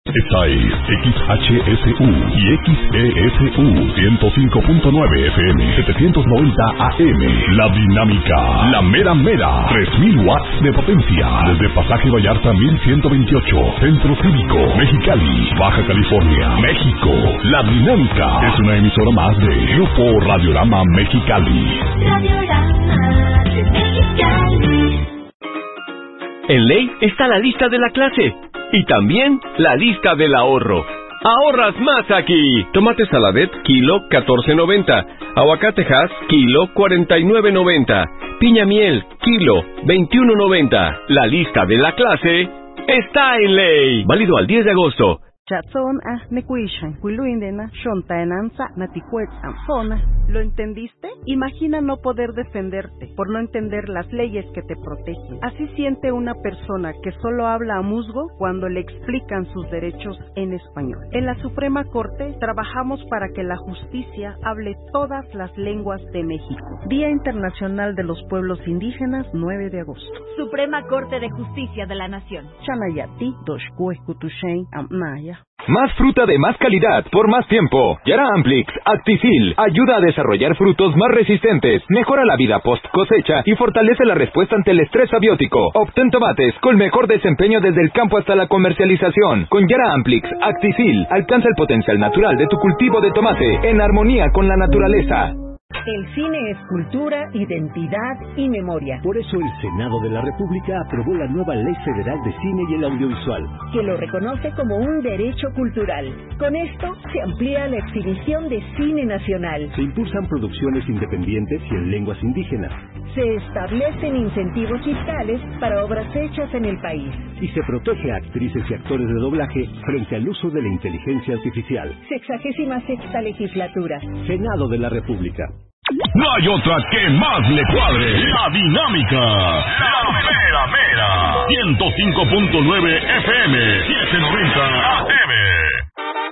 Esta es XHSU y XESU 105.9 FM 790 AM. La Dinámica, la mera mera, 3000 watts de potencia. Desde Pasaje Vallarta 1128, Centro Cívico, Mexicali, Baja California, México. La Dinámica es una emisora más de Grupo Radiorama Mexicali. Radiorama de Mexicali. En ley está la lista de la clase y también la lista del ahorro. ¡Ahorras más aquí! Tomate Saladet, kilo 14.90. Aguacate Hass, kilo 49.90. Piña miel, kilo 21.90. La lista de la clase está en ley. Válido al 10 de agosto. ¿Lo entendiste? Imagina no poder defenderte por no entender las leyes que te protegen. Así siente una persona que solo habla a musgo cuando le explican sus derechos en español. En la Suprema Corte trabajamos para que la justicia hable todas las lenguas de México. Día Internacional de los Pueblos Indígenas, 9 de agosto. Suprema Corte de Justicia de la Nación. Chanayati, Doshkueskutushen, Amnaya. Más fruta de más calidad por más tiempo. Yara Amplix Actifil ayuda a desarrollar frutos más resistentes, mejora la vida post cosecha y fortalece la respuesta ante el estrés abiótico. Obtén tomates con mejor desempeño desde el campo hasta la comercialización. Con Yara Amplix Actifil alcanza el potencial natural de tu cultivo de tomate en armonía con la naturaleza. El cine es cultura, identidad y memoria. Por eso el Senado de la República aprobó la nueva Ley Federal de Cine y el Audiovisual, que lo reconoce como un derecho cultural. Con esto se amplía la exhibición de cine nacional. Se impulsan producciones independientes y en lenguas indígenas. Se establecen incentivos fiscales para obras hechas en el país. Y se protege a actrices y actores de doblaje frente al uso de la inteligencia artificial. 66ª legislatura. Senado de la República. No hay otra que más le cuadre. La Dinámica. La mera mera. 105.9 FM. 790 AM.